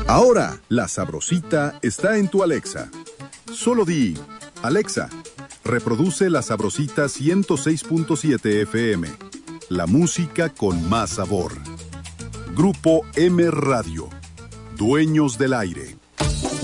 Ahora, La Sabrosita está en tu Alexa. Solo di, Alexa, reproduce La Sabrosita 106.7 FM. La música con más sabor. Grupo M Radio. Dueños del aire.